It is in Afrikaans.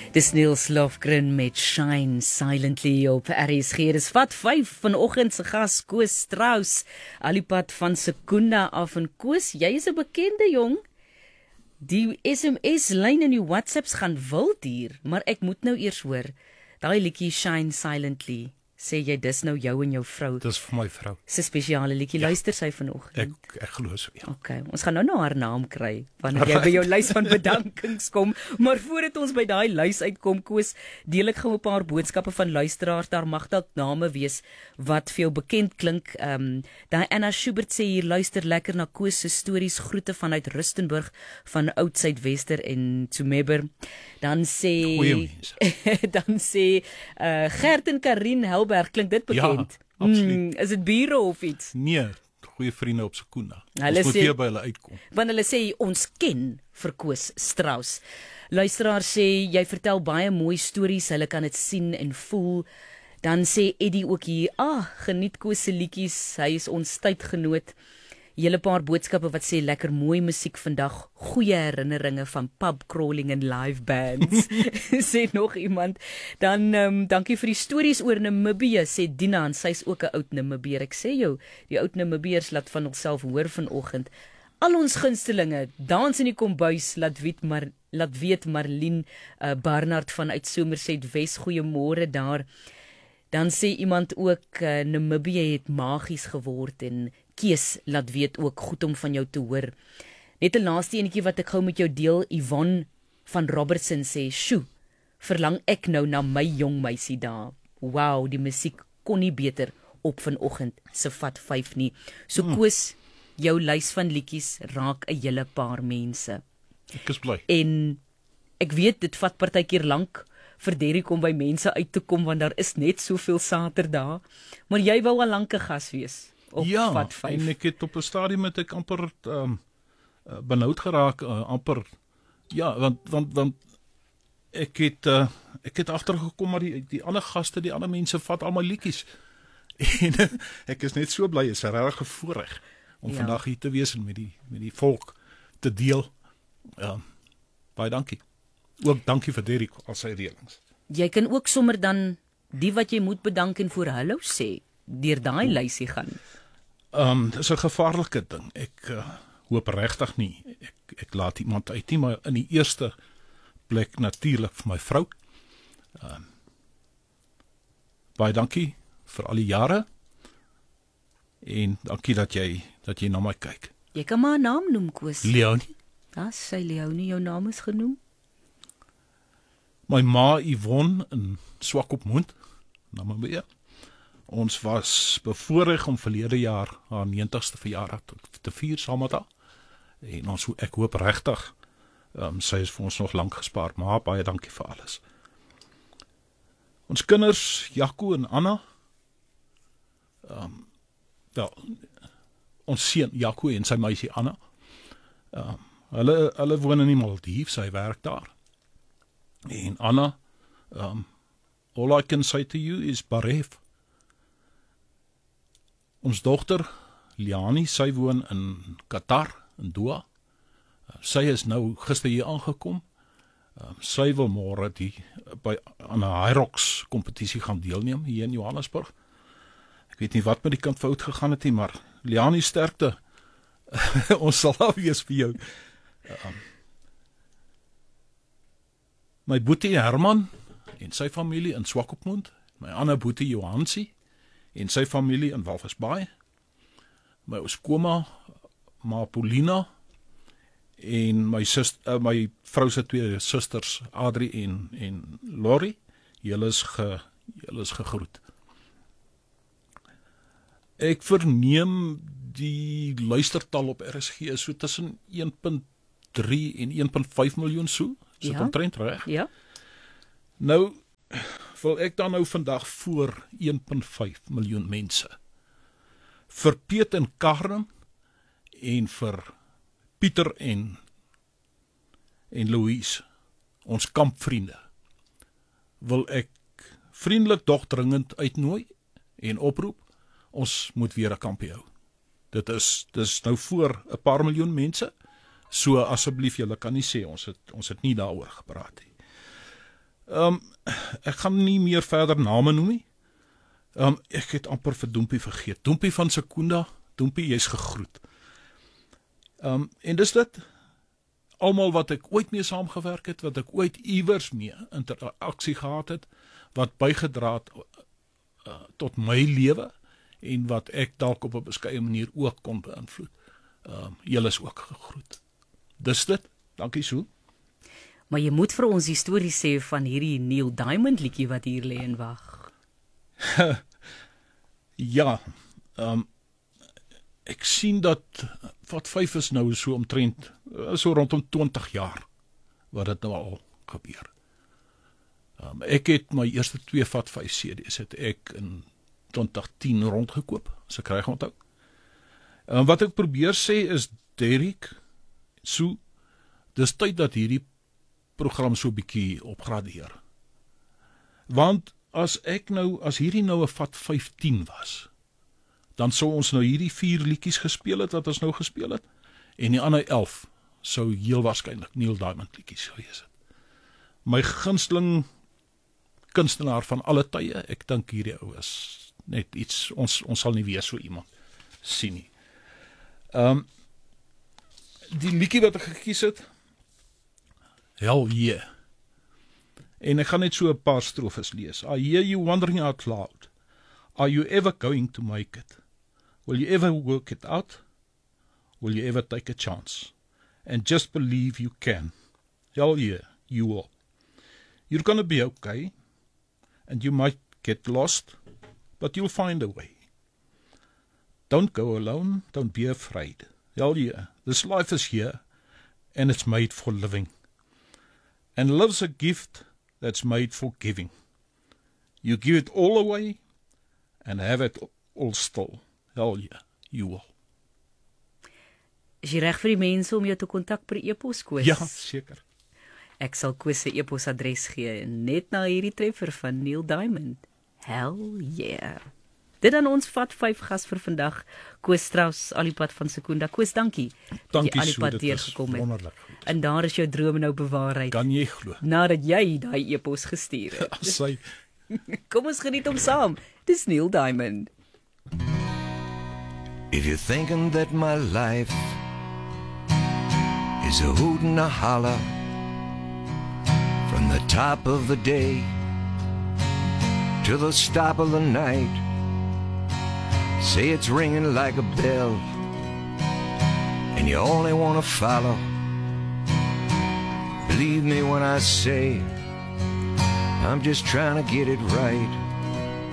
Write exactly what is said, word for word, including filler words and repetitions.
Dis Niels Lofgren met Shine Silently op R S G. Dis vat vyf vanoggend se gas Koos Strauss, alipad van Secunda af. En Koos, jy is 'n bekende jong. Die S M S-lyn in die WhatsApps gaan wild hier, maar ek moet nou eers hoor. Daai liedjie Shine Silently, sê jy dis nou jou en jou vrou? Dis vir my vrou. Dis 'n spesiale liedjie. Ja. Luister sy vanoggend. Ek ek glo so, ja. Okay, ons gaan nou na haar naam kry wanneer jy by jou lys van bedankings kom. Maar voordat ons by daai lys uitkom, Koos, deel ek gou 'n paar boodskappe van luisteraars. Daar mag dalk name wees wat vir jou bekend klink. Ehm um, daai Anna Schubert sê hier luister lekker na Koos se stories. Groete vanuit Rustenburg van Oud Suidwester en Tsumebber. Dan sê dan sê uh, Gert en Karin Helberg, klink dit bekend? Ja, absoluut. Hmm, is dit bure of iets? Nee, goeie vriende op Secunda. Hulle ons moet sê, weer by hulle uitkom. Want hulle sê ons ken vir Koos Strauss. Luisteraar sê jy vertel baie mooi stories, hulle kan dit sien en voel. Dan sê Eddie ook hier, ah, geniet Koos se liedjies, hy is ons tydgenoot. Hele paar boodskappe wat sê lekker mooi musiek vandag, goeie herinneringe van pub crawling en live bands. Sê nog iemand. Dan um, dankie vir die stories oor Namibië, sê Dina, en sy's ook 'n oud Namibier. Ek sê jou, die oud Namibiërs laat van hulself hoor vanoggend. Al ons gunstelinge, dans in die kombuis, laat weet maar laat weet Marlene uh, Barnard vanuit Somerset Wes, goeiemôre daar. Dan sê iemand ook uh, Namibië het magies geword en Kees laat weet ook goed om van jou te hoor. Net 'n laaste enetjie wat ek gou met jou deel. Yvonne van Robertson sê, "Sjoe, verlang ek nou na my jong meisie daar. Wow, die musiek kon nie beter op vanoggend se vat vyf nie." So hmm. Koos, jou lys van liedjies raak 'n hele paar mense. Ek is bly. En ek weet dit vat partykeer lank vir Derrick om by mense uit te kom, want daar is net soveel Saterdae, maar jy wou al lank 'n gas wees. Ja, vat vyf. En ek het op 'n stadium met ek amper um, benoud geraak, uh, amper, ja, want, want, want ek het, uh, ek het agtergekom, maar die, die ander gaste, die ander mense vat al my liedjies, en ek is net so bly, is 'n regte voorreg, om ja. vandag hier te wees en met die, met die volk te deel. Uh, baie dankie. Ook dankie vir Derrick al sy reëlings. Jy kan ook sommer dan die wat jy moet bedank en voor hallo sê, deur daai lysie gaan. Um, dis 'n gevaarlike ding. Ek uh, hoop regtig nie. Ek, ek laat iemand uit nie, maar in die eerste plek natuurlik vir my vrou. Um, baie dankie vir al die jare. En dankie dat jy dat jy na my kyk. Jy kan maar 'n naam noem, Koos. Leonie. Ja, sy Leonie, jou naam is genoem. My ma Yvonne in Swakopmund, Namibië. Ons was bevoorreg om verlede jaar haar negentigste verjaardag te vier saam met haar. En ons, ek hoop regtig, um, sy is vir ons nog lank gespaar, maar baie dankie vir alles. Ons kinders, Jaco en Anna, um, wel, ons seun Jaco en sy meisie Anna, um, hulle, hulle woon in die Maldief, sy werk daar. En Anna, um, all I can say to you is Baref. Ons dogter, Liani, sy woon in Qatar, in Doha. Uh, sy is nou gister hier aangekom. Uh, sy wil môre die by aan 'n Hyrox kompetisie gaan deelneem hier in Johannesburg. Ek weet nie wat met die kant fout gegaan het nie, maar Liani, sterkte. Ons sal daar wees vir jou. Uh, my boetie Herman en sy familie in Swakopmund, my ander boetie Johansie en sy familie in Walvis Bay, my oskoma, ma Paulina, en my sus, uh, my vrou se twee susters, Adri en, en Lori, julle is, ge, julle is gegroet. Ek verneem die luistertal op R S G is so tussen een punt drie en een punt vyf miljoen so, is dit ja. omtrent reg? Ja. Nou, wil ek dan nou vandag voor een punt vyf miljoen mense. Vir Piet en Karen en vir Pieter en en Louise, ons kampvriende, wil ek vriendelik dog dringend uitnooi en oproep, ons moet weer 'n kampie hou. Dit is dis nou voor 'n paar miljoen mense. So asseblief julle kan nie sê ons het ons het nie daaroor gepraat nie. Um, ek gaan nie meer verder name noem nie. Um, ek het amper vir Dompie vergeet. Dompie van Secunda, Dompie, jy's gegroet. Um, en dis dit, almal wat ek ooit mee saamgewerk het, wat ek ooit iewers mee interaksie gehad het, wat bygedra het uh, tot my lewe, en wat ek dalk op 'n beskeie manier ook kon beïnvloed. Um, julle is ook gegroet. Dis dit, dankie so. Maar jy moet vir ons die storie sê van hierdie Neil Diamond liedjie wat hier lê en wag. Ja, um, ek sien dat wat vyf is nou so omtrent, so rondom twintig jaar, wat dit nou al gebeur. Um, ek het my eerste twee vat vyf C D's het ek in twintig tien rondgekoop, as ek reg onthou. Um, wat ek probeer sê is, Derek, so, dis tyd dat hierdie program so bietjie opgradeer. Want as ek nou, as hierdie nou 'n vat vyftien was, dan sou ons nou hierdie vier liedjies gespeel het, wat ons nou gespeel het, en die ander elf sou heel waarskynlik Neil Diamond liedjies gewees het. My gunsteling kunstenaar van alle tye, ek dink hierdie ou is net iets, ons, ons sal nie weer so iemand sien nie. Um, die liedjie wat ek gekies het, Hell Yeah. En ek gaan net so 'n paar strofes lees. I hear you wondering out loud. Are you ever going to make it? Will you ever work it out? Will you ever take a chance? And just believe you can. Hell yeah, you will. You're gonna be okay. And you might get lost, but you'll find a way. Don't go alone, don't be afraid. Hell yeah, this life is here, and it's made for living. And love's a gift that's made for giving. You give it all away, and have it all still. Hell yeah, you will. Is jy reg vir die mense om jou te kontak per e-pos, Koos? Ja, seker. Ek sal Koos se e-posadres gee, net na hierdie treffer van Neil Diamond. Hell yeah. Dit dan ons vat vyf gas vir vandag, Koos Strauss, Alipad van Secunda. Koos, dankie. Dankie dat jy so, Alipad dit is deurgekom het. wonderlik goed. En daar is jou drome nou bewaarheid. Kan jy glo? Nadat jy daai e-pos gestuur het. Sy, Kom ons geniet hom saam. Dis Neil Diamond. If you're thinking that my life is a hoot and a holler from the top of the day to the stop of the night, say it's ringing like a bell and you only want to follow, believe me when I say I'm just trying to get it right.